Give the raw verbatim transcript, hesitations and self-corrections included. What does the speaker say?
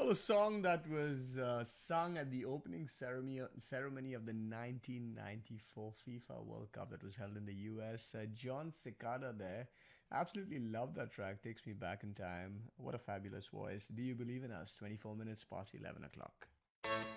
Well, a song that was uh, sung at the opening ceremony ceremony of the nineteen ninety-four FIFA World Cup that was held in the U S. Uh, John Cicada there. Absolutely love that track. Takes me back in time. What a fabulous voice. Do you believe in us? twenty-four minutes past eleven o'clock.